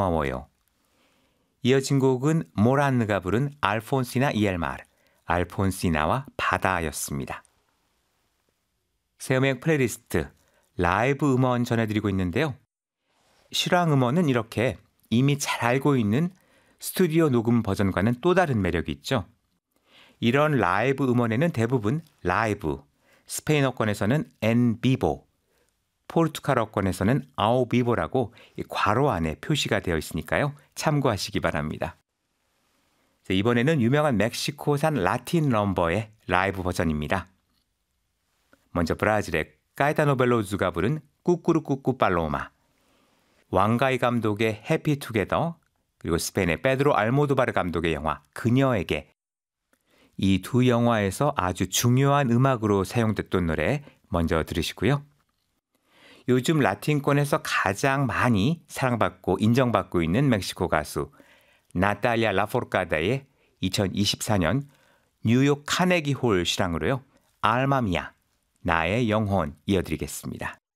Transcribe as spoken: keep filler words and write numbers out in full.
고마워요. 이어진 곡은 모란느가 부른 알폰시나 y el mar, 알폰시나와 바다였습니다. 새음악 플레이리스트 라이브 음원 전해드리고 있는데요. 실황 음원은 이렇게 이미 잘 알고 있는 스튜디오 녹음 버전과는 또 다른 매력이 있죠. 이런 라이브 음원에는 대부분 라이브, 스페인어권에서는 en vivo, 포르투갈어권에서는 ao vivo라고 괄호 안에 표시가 되어 있으니까요. 참고하시기 바랍니다. 이번에는 유명한 멕시코산 라틴 럼버의 라이브 버전입니다. 먼저 브라질의 까에타노 벨로즈가 부른 꾸꾸루꾸꾸 팔로마, 왕가이 감독의 해피 투게더, 그리고 스페인의 페드로 알모도바르 감독의 영화 그녀에게, 이 두 영화에서 아주 중요한 음악으로 사용됐던 노래 먼저 들으시고요. 요즘 라틴권에서 가장 많이 사랑받고 인정받고 있는 멕시코 가수 나탈리아 라포르카다의 이천이십사 년 뉴욕 카네기 홀 실황으로요. 알마미야, 나의 영혼 이어드리겠습니다.